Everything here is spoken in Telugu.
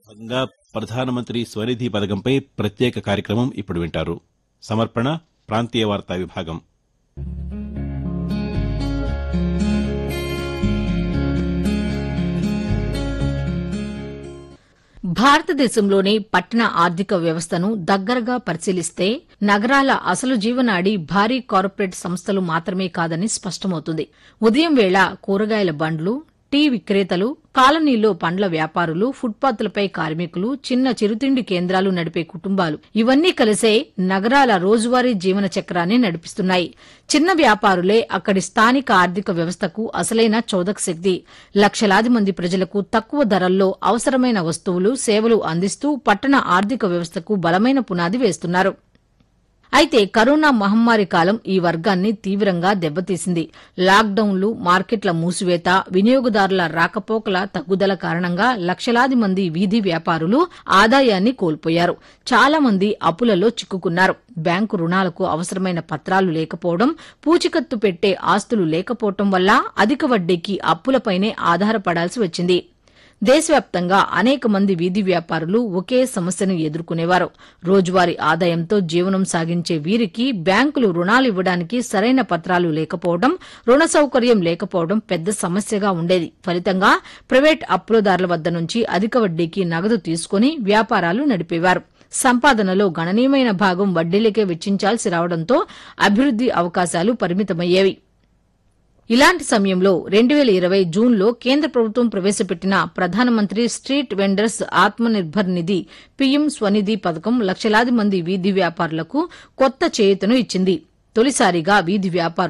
భాగంగా ప్రధానమంత్రి స్వనిధి పథకంపై ప్రత్యేక కార్యక్రమం ఇప్పుడు వింటారు. సమర్పణ ప్రాంతీయ వార్తా విభాగం. భారతదేశంలోని పట్టణ ఆర్థిక వ్యవస్థను దగ్గరగా పరిశీలిస్తే నగరాల అసలు జీవనాడి భారీ కార్పొరేట్ సంస్థలు మాత్రమే కాదని స్పష్టమవుతుంది. ఉదయం వేళ కూరగాయల బండ్లు, టీ విక్రేతలు, కాలనీలో పండ్ల వ్యాపారులు, ఫుట్పాత్లపై కార్మికులు, చిన్న చిరుతిండి కేంద్రాలు నడిపే కుటుంబాలు ఇవన్నీ కలిసే నగరాల రోజువారీ జీవన చక్రాన్ని నడిపిస్తున్నాయి. చిన్న వ్యాపారులే అక్కడి స్థానిక ఆర్థిక వ్యవస్థకు అసలైన చోదక శక్తి. లక్షలాది మంది ప్రజలకు తక్కువ ధరల్లో అవసరమైన వస్తువులు, సేవలు అందిస్తూ పట్టణ ఆర్థిక వ్యవస్థకు బలమైన పునాది వేస్తున్నారు. అయితే కరోనా మహమ్మారి కాలం ఈ వర్గాన్ని తీవ్రంగా దెబ్బతీసింది. లాక్డౌన్లు, మార్కెట్ల మూసివేత, వినియోగదారుల రాకపోకల తగ్గుదల కారణంగా లక్షలాది మంది వీధి వ్యాపారులు ఆదాయాన్ని కోల్పోయారు. చాలా మంది అప్పులలో చిక్కుకున్నారు. బ్యాంకు రుణాలకు అవసరమైన పత్రాలు లేకపోవడం, పూచికత్తు పెట్టే ఆస్తులు లేకపోవడం వల్ల అధిక వడ్డీకి అప్పులపైనే ఆధారపడాల్సి వచ్చింది. దేశవ్యాప్తంగా అనేక మంది వీధి వ్యాపారులు ఒకే సమస్యను ఎదుర్కొనేవారు. రోజువారీ ఆదాయంతో జీవనం సాగించే వీరికి బ్యాంకులు రుణాలు ఇవ్వడానికి సరైన పత్రాలు లేకపోవడం, రుణ సౌకర్యం లేకపోవడం పెద్ద సమస్యగా ఉండేది. ఫలితంగా ప్రైవేట్ అప్పులదారుల వద్ద నుంచి అధిక వడ్డీకి నగదు తీసుకుని వ్యాపారాలు నడిపేవారు. సంపాదనలో గణనీయమైన భాగం వడ్డీలకే వెచ్చించాల్సి రావడంతో అభివృద్ది అవకాశాలు పరిమితమయ్యేవి. ఇలాంటి సమయంలో 2020 జూన్లో కేంద్ర ప్రభుత్వం ప్రవేశపెట్టిన ప్రధానమంత్రి స్ట్రీట్ వెండర్స్ ఆత్మనిర్భర్ నిధి పీఎం స్వనిధి పథకం లక్షలాది మంది వీధి వ్యాపారులకు కొత్త చేయూతను ఇచ్చింది. తొలిసారిగా వీధి వ్యాపారులు